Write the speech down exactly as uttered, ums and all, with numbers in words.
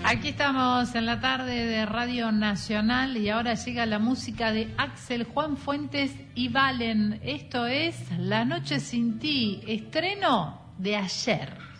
Aquí estamos en la tarde de Radio Nacional y ahora llega la música de Axel, Juan Fuentes y Valen. Esto es La Noche Sin Ti, estreno de ayer.